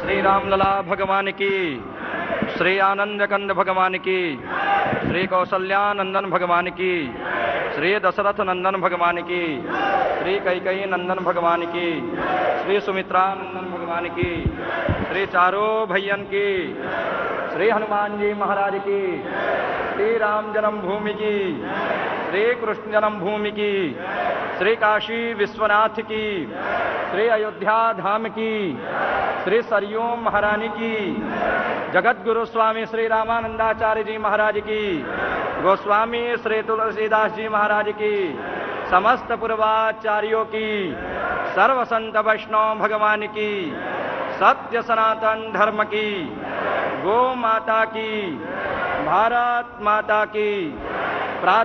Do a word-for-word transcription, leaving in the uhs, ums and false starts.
श्री रामलला भगवान की, श्री आनंद कंद भगवान की, श्री कौशल्यानंदन भगवान की, श्री दशरथ नंदन भगवान की, श्री कैकेयी नंदन भगवान की, श्री सुमित्रा नंदन भगवान की, श्री चारों भैयन की, श्री हनुमान जी महाराज की, श्री राम जन्मभूमि की, श्री कृष्ण जन्मभूमि की, श्री काशी विश्वनाथ की, श्री अयोध्या धाम की, श्री सरयू महारानी की, जगत गुरु स्वामी श्री रामानंदाचार्य जी महाराज की, गोस्वामी श्री तुलसीदास जी महाराज की, समस्त पूर्वाचार्यों की, सर्व संत वैष्णव भगवान की, सत्य सनातन धर्म की, गो माता की, भारत माता की।